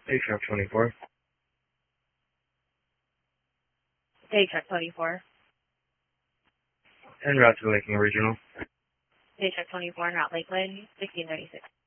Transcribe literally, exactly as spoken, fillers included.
Hey, truck twenty-four. Day truck twenty-four. En route to Lakeland Regional. Day truck twenty-four, not Lakeland, sixteen thirty-six.